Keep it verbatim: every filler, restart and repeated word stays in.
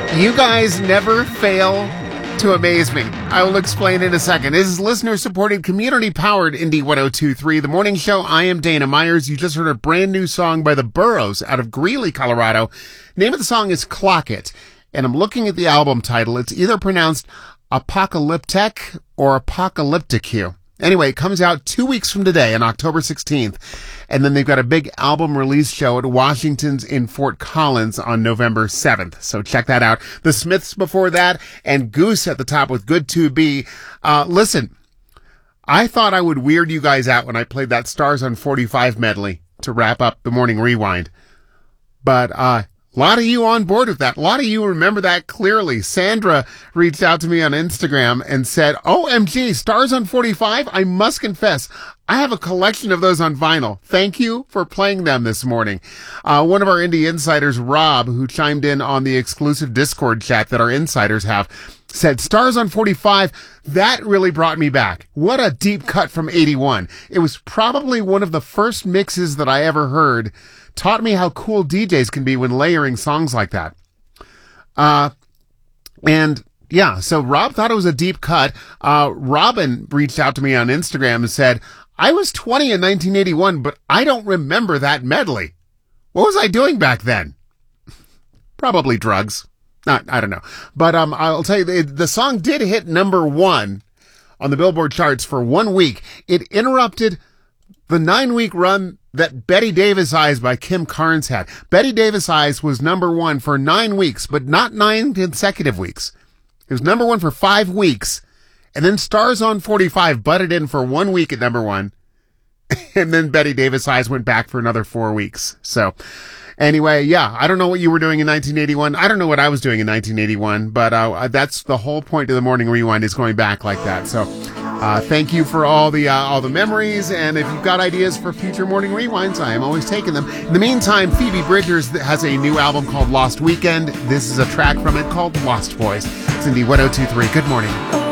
You guys never fail to amaze me. I will explain in a second. This is listener-supported, community-powered Indie one oh two point three, the morning show. I am Dana Myers. You just heard a brand new song by the Burros out of Greeley, Colorado. Name of the song is Clock It. And I'm looking at the album title. It's either pronounced Apocalyptic or Apocalyptic. Anyway, it comes out two weeks from today on October sixteenth. And then they've got a big album release show at Washington's in Fort Collins on November seventh. So check that out. The Smiths before that, and Goose at the top with Good to Be. Uh, listen, I thought I would weird you guys out when I played that Stars on forty-five medley to wrap up the morning rewind. But, uh, a lot of you on board with that. A lot of you remember that clearly. Sandra reached out to me on Instagram and said, O M G, Stars on forty-five? I must confess, I have a collection of those on vinyl. Thank you for playing them this morning. Uh, one of our indie insiders, Rob, who chimed in on the exclusive Discord chat that our insiders have, said, Stars on forty-five, that really brought me back. What a deep cut from eighty-one. It was probably one of the first mixes that I ever heard. Taught me how cool D Js can be when layering songs like that. Uh, and yeah, so Rob thought it was a deep cut. Uh, Robin reached out to me on Instagram and said, I was twenty in nineteen eighty-one, but I don't remember that medley. What was I doing back then? Probably drugs. Not, I don't know. But, um, I'll tell you, the, the song did hit number one on the Billboard charts for one week. It interrupted the nine week run that Betty Davis Eyes by Kim Carnes had. Betty Davis Eyes was number one for nine weeks, but not nine consecutive weeks. It was number one for five weeks. And then Stars on forty-five butted in for one week at number one. And then Betty Davis Eyes went back for another four weeks. So anyway, yeah, I don't know what you were doing in nineteen eighty-one. I don't know what I was doing in nineteen eighty-one, but uh, that's the whole point of the morning rewind, is going back like that. So Uh, thank you for all the, uh, all the memories. And if you've got ideas for future morning rewinds, I am always taking them. In the meantime, Phoebe Bridgers has a new album called Lost Weekend. This is a track from it called Lost Boys. It's Indie one oh two point three. Good morning.